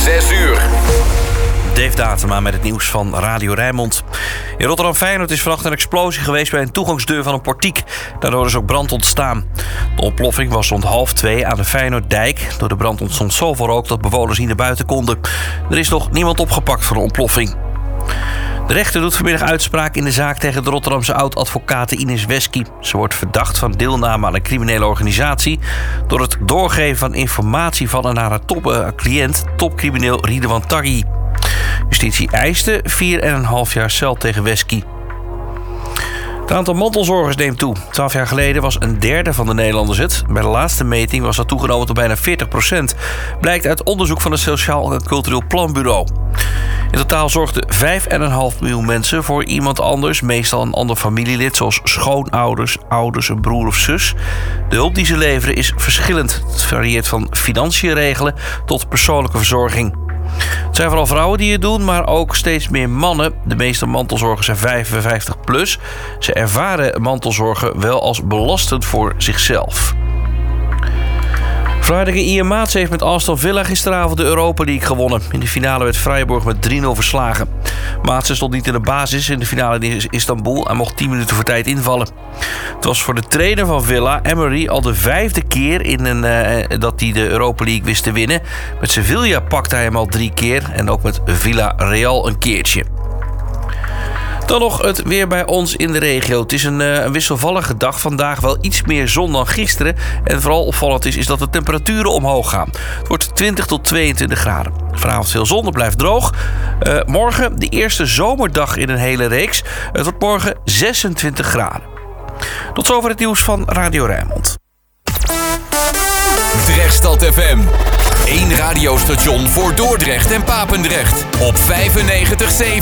6 uur. Dave Datema met het nieuws van Radio Rijnmond. In Rotterdam-Feyenoord is vannacht een explosie geweest bij een toegangsdeur van een portiek. Daardoor is ook brand ontstaan. De ontploffing was rond 1:30 aan de Feyenoorddijk. Door de brand ontstond zoveel rook dat bewoners niet naar buiten konden. Er is nog niemand opgepakt voor de ontploffing. De rechter doet vanmiddag uitspraak in de zaak tegen de Rotterdamse oud-advocate Ines Wesky. Ze wordt verdacht van deelname aan een criminele organisatie door het doorgeven van informatie van en naar haar cliënt, topcrimineel Ridwan Taghi. Justitie eiste 4,5 jaar cel tegen Wesky. Het aantal mantelzorgers neemt toe. 12 jaar geleden was een derde van de Nederlanders het. Bij de laatste meting was dat toegenomen tot bijna 40%. Blijkt uit onderzoek van het Sociaal en Cultureel Planbureau. In totaal zorgden 5,5 miljoen mensen voor iemand anders, meestal een ander familielid, zoals schoonouders, ouders, een broer of zus. De hulp die ze leveren is verschillend. Het varieert van financiën regelen tot persoonlijke verzorging. Het zijn vooral vrouwen die het doen, maar ook steeds meer mannen. De meeste mantelzorgers zijn 55 plus. Ze ervaren mantelzorgen wel als belastend voor zichzelf. Vlaardingen IM Maats heeft met Aston Villa gisteravond de Europa League gewonnen. In de finale werd Freiburg met 3-0 verslagen. Maatsen stond niet in de basis in de finale in Istanbul en mocht 10 minuten voor tijd invallen. Het was voor de trainer van Villa, Emery, al de 5e keer dat hij de Europa League wist te winnen. Met Sevilla pakte hij hem al 3 keer en ook met Villarreal een keertje. Dan nog het weer bij ons in de regio. Het is een wisselvallige dag. Vandaag wel iets meer zon dan gisteren. En vooral opvallend is dat de temperaturen omhoog gaan. Het wordt 20 tot 22 graden. Vanavond veel zon, het blijft droog. Morgen de eerste zomerdag in een hele reeks. Het wordt morgen 26 graden. Tot zover het nieuws van Radio Rijnmond. Drechtstad FM. 1 radiostation voor Dordrecht en Papendrecht. Op 95.7.